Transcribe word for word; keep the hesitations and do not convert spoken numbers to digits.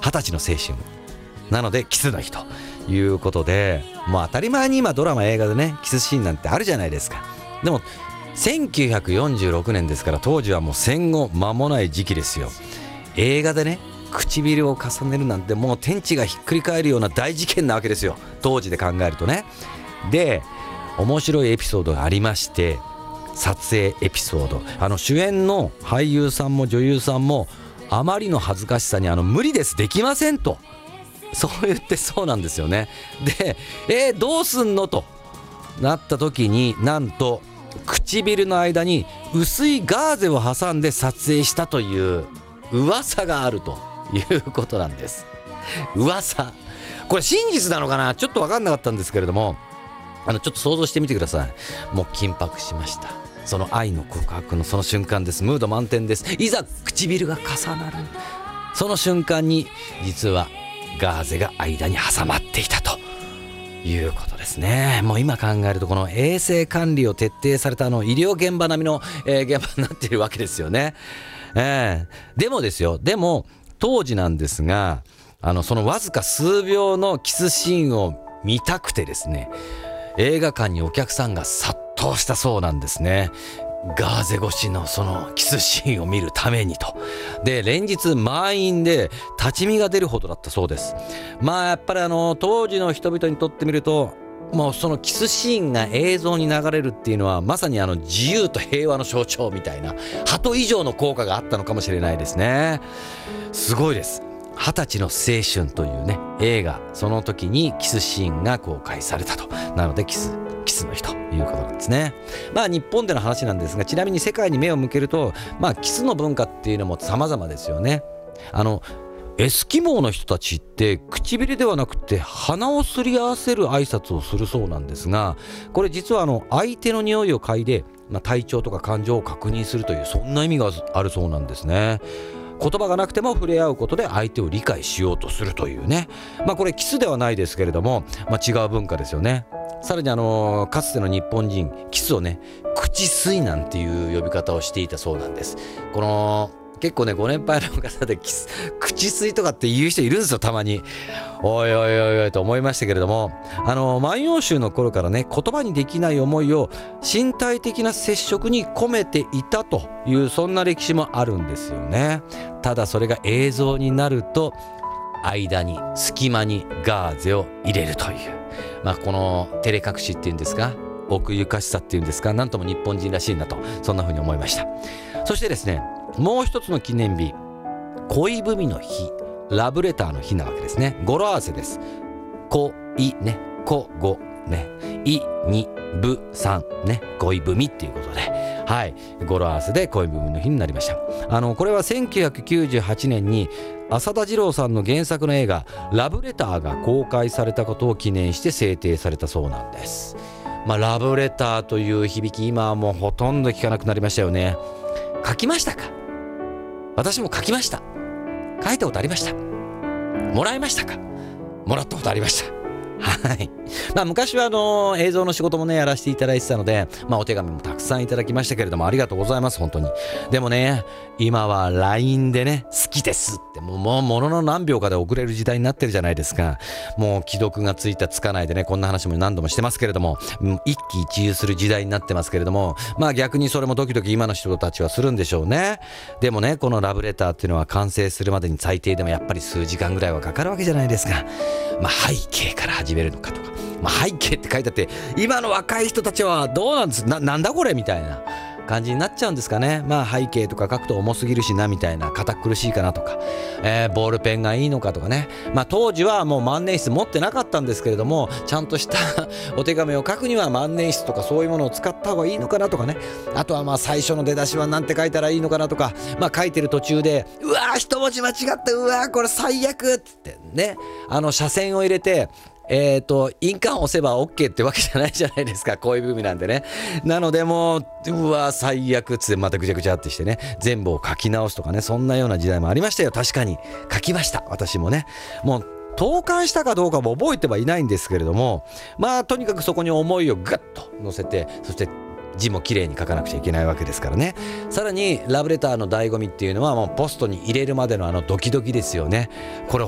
二十歳の青春なのでキスの日ということで、もう当たり前に今ドラマ映画でねキスシーンなんてあるじゃないですか。でもせんきゅうひゃくよんじゅうろくねんですから、当時はもう戦後間もない時期ですよ。映画でね唇を重ねるなんてもう天地がひっくり返るような大事件なわけですよ、当時で考えるとね。で面白いエピソードがありまして、撮影エピソード、あの主演の俳優さんも女優さんもあまりの恥ずかしさにあの無理です、できませんとそう言ってそうなんですよね。でえー、どうすんのとなった時に、なんと唇の間に薄いガーゼを挟んで撮影したという噂があるということなんです。噂、これ真実なのかな、ちょっと分かんなかったんですけれども、あのちょっと想像してみてください。もう緊迫しました。その愛の告白のその瞬間です。ムード満点です。いざ唇が重なるその瞬間に、実はガーゼが間に挟まっていたということですね。もう今考えるとこの衛生管理を徹底されたあの医療現場並みの、えー、現場になっているわけですよね。えー、でもですよ、でも当時なんですが、あのそのわずか数秒のキスシーンを見たくてですね、映画館にお客さんが殺到したそうなんですね。ガーゼ越しのそのキスシーンを見るためにと。で連日満員で立ち見が出るほどだったそうです。まあやっぱりあの当時の人々にとってみると、もうそのキスシーンが映像に流れるっていうのはまさにあの自由と平和の象徴みたいな、鳩以上の効果があったのかもしれないですね。すごいです。二十歳の青春というね映画、その時にキスシーンが公開されたと。なのでキスキスの日ということなんですね。まあ日本での話なんですが、ちなみに世界に目を向けると、まあキスの文化っていうのも様々ですよね。あのエスキモーの人たちって唇ではなくて鼻をすり合わせる挨拶をするそうなんですが、これ実はあの相手の匂いを嗅いで、まあ、体調とか感情を確認するという、そんな意味があるそうなんですね。言葉がなくても触れ合うことで相手を理解しようとするというね、まあこれキスではないですけれども、まあ、違う文化ですよね。さらにあのかつての日本人、キスをね口吸いなんていう呼び方をしていたそうなんです。この結構ねご年配の方でキス口吸いとかって言う人いるんですよ、たまに。おいおいおいおいと思いましたけれども、あの万葉集の頃からね言葉にできない思いを身体的な接触に込めていたという、そんな歴史もあるんですよね。ただそれが映像になると間に隙間にガーゼを入れるという、まあこの照れ隠しっていうんですか、奥ゆかしさっていうんですか、なんとも日本人らしいなと、そんな風に思いました。そしてですね、もう一つの記念日、恋文の日、ラブレターの日なわけですね。語呂合わせです。恋ね、こごね、いにぶさんね、恋文っていうことで、はい、語呂合わせで恋文の日になりました。あのこれはせんきゅうひゃくきゅうじゅうはちねんに浅田次郎さんの原作の映画ラブレターが公開されたことを記念して制定されたそうなんです。まあラブレターという響き、今はもうほとんど聞かなくなりましたよね。書きましたか？私も書きました。書いたことありました。もらいましたか？もらったことありました。はい。まあ昔はあの映像の仕事もねやらせていただいてたので、まあお手紙もたくさんいただきましたけれども、ありがとうございます、本当に。でもね、今は ライン でね好きですってもうもうものの何秒かで送れる時代になってるじゃないですか。もう既読がついたつかないでね、こんな話も何度もしてますけれども、一喜一憂する時代になってますけれども、まあ逆にそれもドキドキ今の人たちはするんでしょうね。でもね、このラブレターっていうのは完成するまでに最低でもやっぱり数時間ぐらいはかかるわけじゃないですか。まあ背景から始めるのかとか、まあ、背景って書いてあって、今の若い人たちはどうなんです な, なんだこれみたいな感じになっちゃうんですかね。まあ背景とか書くと重すぎるしなみたいな、堅苦しいかなとか、えー、ボールペンがいいのかとかね。まあ当時はもう万年筆持ってなかったんですけれども、ちゃんとしたお手紙を書くには万年筆とかそういうものを使った方がいいのかなとかね。あとはまあ最初の出だしはなんて書いたらいいのかなとか、まあ書いてる途中でうわー一文字間違ったうわーこれ最悪ってね、あの斜線を入れてえーと印鑑を押せば OK ってわけじゃないじゃないですか、恋文なんでね。なのでもううわ最悪っつってまたぐちゃぐちゃってしてね、全部を書き直すとかね、そんなような時代もありましたよ。確かに書きました、私もね。もう投函したかどうかも覚えてはいないんですけれども、まあとにかくそこに思いをガッと乗せて、そして字もきれいに書かなくちゃいけないわけですからね。さらにラブレターの醍醐味っていうのはもうポストに入れるまでのあのドキドキですよね。これ